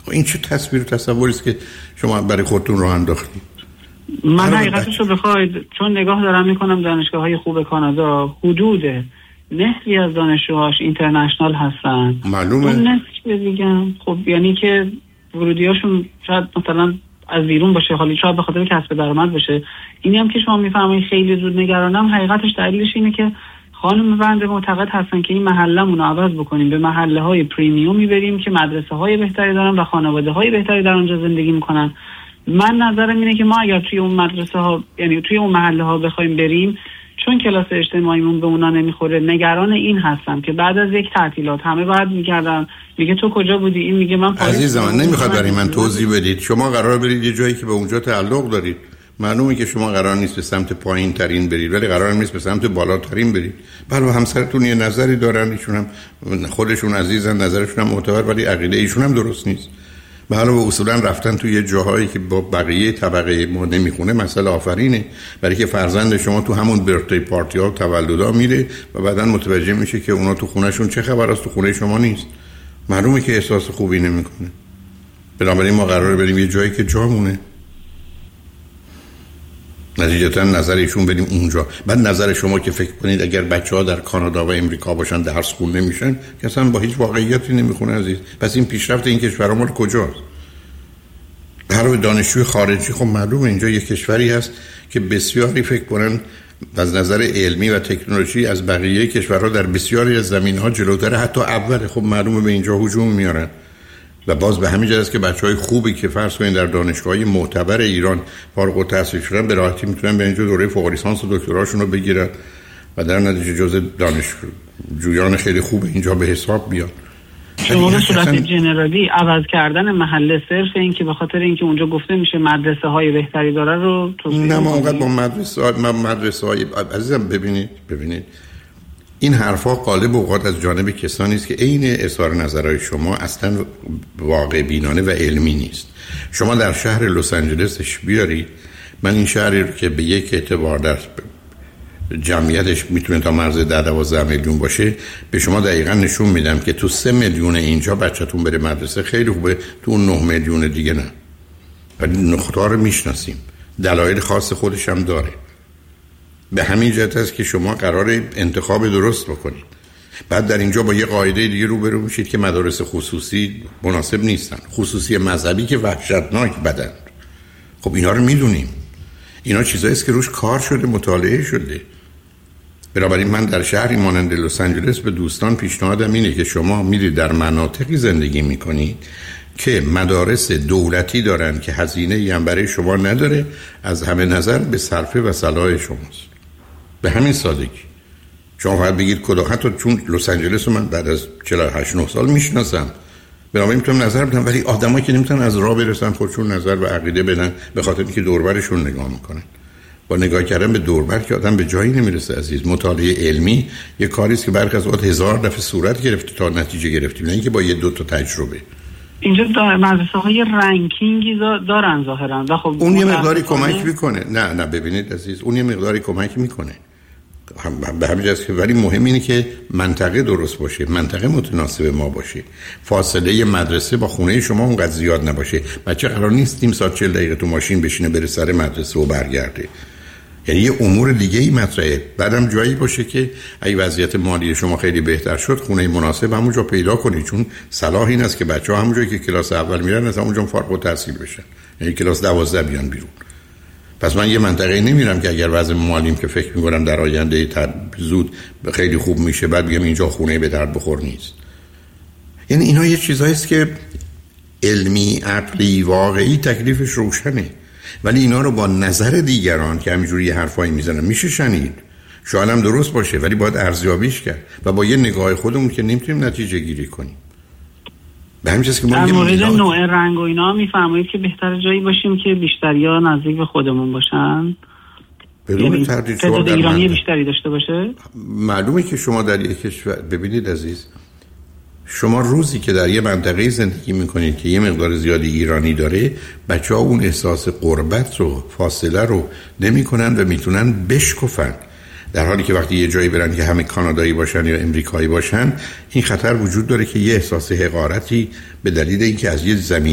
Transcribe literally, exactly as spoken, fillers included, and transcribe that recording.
این چه تصویر و تصوری است که شما برای خودتون راه انداختید؟ من حقیقتش رو بخواید، چون نگاه دارم میکنم دانشگاه‌های خوب کانادا حدود نصفی از دانشجوهاش اینترنشنال هستن. معلومه. اون نصف دیگه خب یعنی که ورودیاشون شاید مثلا از بیرون باشه، حالا شاید به خاطر کسب درآمد باشه. اینی هم که شما میفهمید خیلی زود نگرانم، حقیقتش دلیلش اینه که خانم بنده معتقد هستن که این محله‌مون رو عوض بکنیم، به محله‌های پریمیومی بریم که مدرسه‌های بهتری دارن و خانواده‌های بهتری در اونجا زندگی میکنن. من نظرم اینه که ما اگر توی اون مدرسه ها، یعنی توی اون محله ها بخوایم بریم، چون کلاس اجتماعیمون به اونا نمیخوره، نگران این هستم که بعد از یک تعطیلات همه بعد میگردن میگه تو کجا بودی، این میگه من عزیز من نمیخواد برای من توضیح بدید. شما قرار برید یه جایی که به اونجا تعلق دارید. معلومه که شما قرار نیست به سمت پایین ترین برید، ولی قرار نیست به سمت بالاترین برید. بله همسرتون یه نظری دارن، ایشون هم خودشون عزیزن، نظرشون هم معتبر، ولی عقیده ایشون هم درست نیست. به حالا به اصولا رفتن توی یه جاهایی که با بقیه طبقه ما نمیخونه مسئله آفرینه، برای که فرزند شما تو همون برثدی پارتی ها و تولدها میره و بعدن متوجه میشه که اونا تو خونهشون چه خبر است، تو خونه شما نیست. معلومه که احساس خوبی نمیکنه. بنابراین ما قراره بریم یه جایی که جامونه، نتیجتا نظر ایشون بدیم اونجا. بعد نظر شما که فکر کنید اگر بچه‌ها در کانادا و امریکا باشن درس خون نمیشن، که اصلا با هیچ واقعیتی نمیخونه عزیز. پس این پیشرفت این کشورها مال کجاست؟ برای دانشجوی خارجی خب معلومه اینجا یک کشوری هست که بسیاری فکر کنن از نظر علمی و تکنولوژی از بقیه کشورها در بسیاری از زمینه‌ها جلوتره، حتی اول. خب معلومه به اینجا هجوم میارن و باز به همین جهت است که بچهای خوبی که فرض کنید در دانشگاه‌های معتبر ایران فارغ التحصیل شدن به راحتی میتونن به اینجا دوره فوق لیسانس و دکتراشون رو بگیرن و در نتیجه جزء دانشجویان خیلی خوب اینجا به حساب بیان. شما به صورت جنرالی عوض کردن محله صرف این که به خاطر اینکه اونجا گفته میشه مدرسه های بهتری داره رو توصیه نه ما اونقدر با مدرسه های مدرسه های عزیزم ببینید ببینید این حرفا غالب اوقات از جانب کسانی است که عین اظهار نظرهای شما اصلا واقع بینانه و علمی نیست. شما در شهر لس آنجلسش بیارید، من این شهری رو که به یک اعتبار در جمعیتش میتونه تا مرز ده دوازده میلیون باشه به شما دقیقا نشون میدم که تو سه میلیون اینجا بچه‌تون بره مدرسه خیلی خوبه، تو اون نه میلیون دیگه نه. ولی نقطه‌ها رو میشناسیم، دلایل خاص خودش هم داره. به همین جهت است که شما قراره انتخاب درست بکنید. بعد در اینجا با یه قاعده دیگه روبرو میشید که مدارس خصوصی مناسب نیستن، خصوصی مذهبی که وحشتناک بدن. خب اینا رو میدونیم، اینا چیزایی است که روش کار شده، مطالعه شده. بنابراین من در شهری مانند لس آنجلس به دوستان پیشنهادم اینه که شما میرید در مناطقی زندگی میکنید که مدارس دولتی دارن که هزینه هم برای شما نداره، از همه نظر به صرفه و صلاح شماست. به همین سادگی. شما فقط بگید کدا، حتی چون لس آنجلس رو من بعد از چهل و هشت نه سال میشناسم، بنابراین میتونم نظر بدم، ولی آدمایی که نمیتونن از راه برسن خودشون نظر و عقیده بدن به خاطر اینکه دور و برشون نگاه میکنن. با نگاه کردن به دور و بر که آدم به جایی نمیرسه عزیز. مطالعه علمی یه کاری است که برخی از اوقات هزار دفعه صورت گرفته تا نتیجه گرفتیم، نه اینکه با یه دو تا تجربه. اینجا مدرسه های رنکینگی دارن ظاهرا و خب اون یه مقداری کمک میکنه. نه نه ببینید عزیز، اون یه مقداری کمک میکنه هم به همین جاست که، ولی مهم اینه که منطقه درست باشه، منطقه متناسب ما باشه، فاصله مدرسه با خونه شما اونقدر زیاد نباشه. بچه قرار نیست نیم ساعت چهل دقیقه تو ماشین بشینه بره سر مدرسه و برگرده. یعنی یه امور دیگه ای مطرحه. بعدم جایی باشه که اگه وضعیت مالی شما خیلی بهتر شد خونه مناسب همونجا پیدا کنید، چون صلاح این است که بچه‌ها همونجایی که کلاس اول میرن از همونجا فارغ التحصیل بشن، یعنی کلاس دوازده بیان بیرون. پس من یه منطقه نمیرم که اگر وضع مالیم که فکر می‌کنم در آینده زود خیلی خوب میشه بعد بگم اینجا خونه به درد بخور نیست. یعنی اینا یه چیزایی است که علمی، عقلی، واقعی تکلیفش روشنه، ولی اینا رو با نظر دیگران که همینجوری یه حرفایی میزنن میشه شنید. شاید هم درست باشه ولی باید ارزیابیش کرد و با یه نگاه خودمون که نمیتونیم نتیجه گیری کنیم. به همین جاست که ما در مورد نوع رنگ و اینا میفرمایید که بهتر جایی باشیم که بیشتریا نزدیک به خودمون باشن، بدون تردید تعداد ایرانی بیشتری داشته باشه. معلومه که شما در یک کشور، ببینید عزیز، شما روزی که در یه منطقه زندگی میکنید که یه مقدار زیادی ایرانی داره، بچه‌ها اون احساس غربت رو، فاصله رو نمیکنن و میتونن بشکفن، در حالی که وقتی یه جایی برن که همه کانادایی باشن یا امریکایی باشن این خطر وجود داره که یه احساس حقارتی به دلیل اینکه از یه زمین